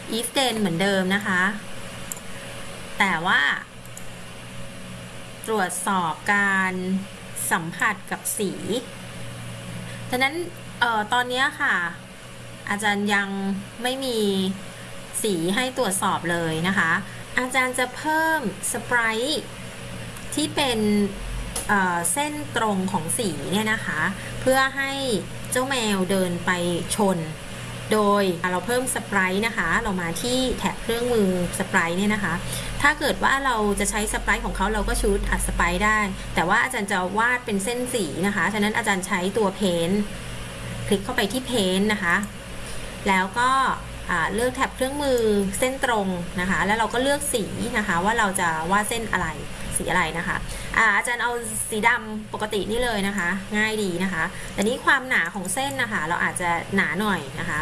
if then เหมือนเดิมนะคะแต่ว่าตรวจสอบการสัมผัสกับสีฉะนั้นตอนนี้ค่ะอาจารย์ยังไม่มีสีให้ตรวจสอบเลยนะคะอาจารย์จะเพิ่มสไปรท์ที่เป็นเส้นตรงของสีเนี่ยนะคะเพื่อให้เจ้าแมวเดินไปชนโดยเราเพิ่มสไปรท์นะคะเรามาที่แท็บเครื่องมือสไปรท์เนี่ยนะคะถ้าเกิดว่าเราจะใช้สไปรท์ของเขาเราก็ชูดอัดสไปรท์ได้แต่ว่าอาจารย์จะวาดเป็นเส้นสีนะคะฉะนั้นอาจารย์ใช้ตัวเพนท์คลิกเข้าไปที่เพนท์นะคะแล้วก็เลือกแท็บเครื่องมือเส้นตรงนะคะแล้วเราก็เลือกสีนะคะว่าเราจะวาดเส้นอะไรสีอะไรนะคะอาจารย์เอาสีดำปกตินี่เลยนะคะง่ายดีนะคะแต่นี้ความหนาของเส้นนะคะเราอาจจะหนาหน่อยนะคะ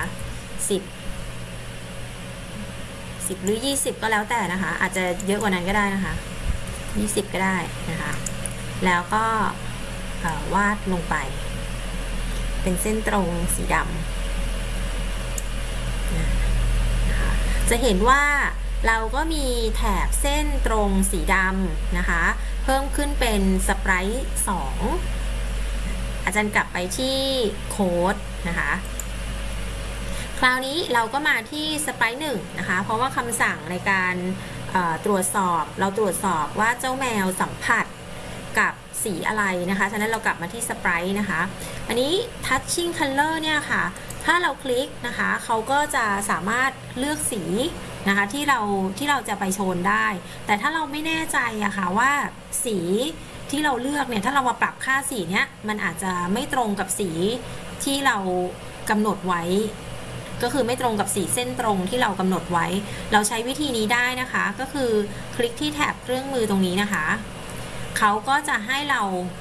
10หรือ20ก็แล้วแต่นะคะอาจจะเยอะกว่านั้นก็ได้นะคะ20ก็ได้นะคะแล้วก็วาดลงไปเป็นเส้นตรงสีดำนะคะจะเห็นว่าเราก็มีแถบเส้นตรงสีดำนะคะเพิ่มขึ้นเป็นสไปรท์2อาจารย์กลับไปที่โค้ดนะคะคราวนี้เราก็มาที่สไปรท์1นะคะเพราะว่าคำสั่งในการตรวจสอบเราตรวจสอบว่าเจ้าแมวสัมผัสกับสีอะไรนะคะฉะนั้นเรากลับมาที่สไปรท์นะคะอันนี้ touching color เนี่ยค่ะถ้าเราคลิกนะคะเขาก็จะสามารถเลือกสีนะคะที่เราจะไปโชนได้แต่ถ้าเราไม่แน่ใจอะค่ะว่าสีที่เราเลือกเนี่ยถ้าเรามาปรับค่าสีเนี้ยมันอาจจะไม่ตรงกับสีที่เรากำหนดไว้ก็คือไม่ตรงกับสีเส้นตรงที่เรากำหนดไว้เราใช้วิธีนี้ได้นะคะก็คือคลิกที่แถบเครื่องมือตรงนี้นะคะเขาก็จะให้เรา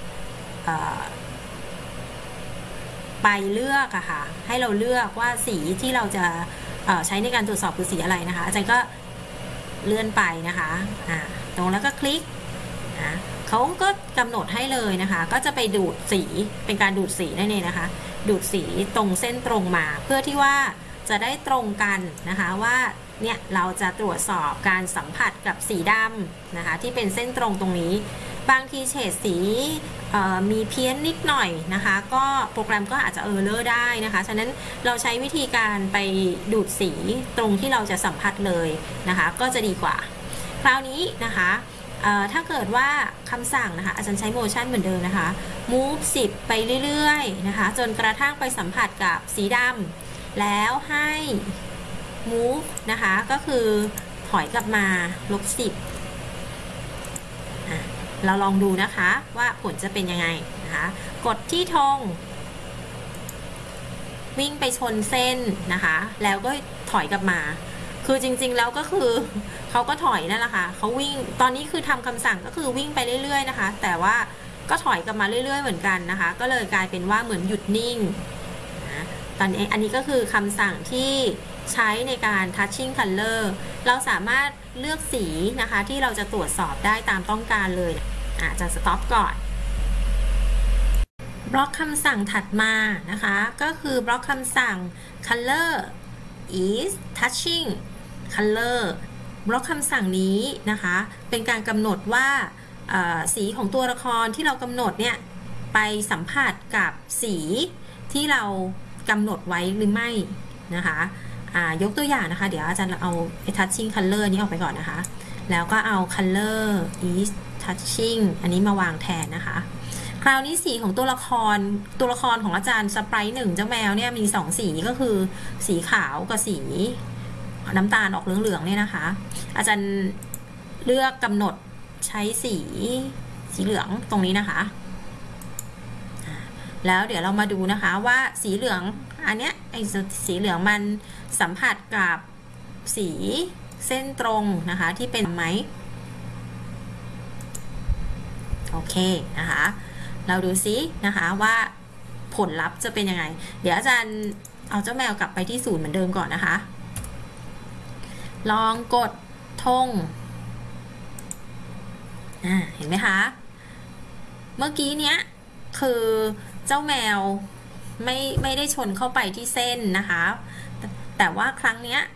ไปเลือกอะค่ะให้เราเลือกว่าสีที่เราจะใช้ในการตรวจสอบคือสีอะไรนะคะอาจารย์ก็เลื่อนไปนะคะตรงแล้วก็คลิกเขาก็กำหนดให้เลยนะคะก็จะไปดูดสีเป็นการดูดสีนั่นเองนะคะดูดสีตรงเส้นตรงมาเพื่อที่ว่าจะได้ตรงกันนะคะว่าเนี่ยเราจะตรวจสอบการสัมผัสกับสีดำนะคะที่เป็นเส้นตรงตรงนี้บางทีเฉดสีมีเพี้ยนนิดหน่อยนะคะก็โปรแกรมก็อาจจะเออร์เลอร์ได้นะคะฉะนั้นเราใช้วิธีการไปดูดสีตรงที่เราจะสัมผัสเลยนะคะก็จะดีกว่าคราวนี้นะคะถ้าเกิดว่าคำสั่งนะคะอาจารย์ใช้ motion เหมือนเดิมนะคะ move 10ไปเรื่อยๆนะคะจนกระทั่งไปสัมผัสกับสีดำแล้วให้ move นะคะก็คือถอยกลับมา-10เราลองดูนะคะว่าผลจะเป็นยังไงนะคะกดที่ธงวิ่งไปชนเส้นนะคะแล้วก็ถอยกลับมาคือจริงๆแล้วก็คือเขาก็ถอยนั่นแหละค่ะเขาวิ่งตอนนี้คือทำคำสั่งก็คือวิ่งไปเรื่อยๆนะคะแต่ว่าก็ถอยกลับมาเรื่อยๆเหมือนกันนะคะก็เลยกลายเป็นว่าเหมือนหยุดนิ่งนะตอนนี้อันนี้ก็คือคำสั่งที่ใช้ในการ touching color เราสามารถเลือกสีนะคะที่เราจะตรวจสอบได้ตามต้องการเลยจะสต็อปก่อนบล็อกคำสั่งถัดมานะคะก็คือบล็อกคำสั่ง color is touching color บล็อกคำสั่งนี้นะคะเป็นการกำหนดว่าสีของตัวละครที่เรากำหนดเนี่ยไปสัมผัสกับสีที่เรากำหนดไว้หรือไม่นะคะยกตัวอย่างนะคะเดี๋ยวอาจารย์เอา touching color นี้ออกไปก่อนนะคะแล้วก็เอา color is touching อันนี้มาวางแทนนะคะคราวนี้สีของตัวละครของอาจารย์สไปรท์1เจ้าแมวเนี่ยมี2สีก็คือสีขาวกับสีน้ำตาลออกเหลืองๆเนี่ยนะคะอาจารย์เลือกกำหนดใช้สีเหลืองตรงนี้นะคะแล้วเดี๋ยวเรามาดูนะคะว่าสีเหลืองอันเนี้ยไอ้สีเหลืองมันสัมผัสกับสีเส้นตรงนะคะที่เป็นไหมโอเคนะคะเราดูซินะคะว่าผลลัพธ์จะเป็นยังไงเดี๋ยวอาจารย์เอาเจ้าแมวกลับไปที่0เหมือนเดิมก่อนนะคะลองกดธงเห็นไหมคะเมื่อกี้เนี้ยคือเจ้าแมวไม่ได้ชนเข้าไปที่เส้นนะคะแต่ว่าครั้งเนี้ย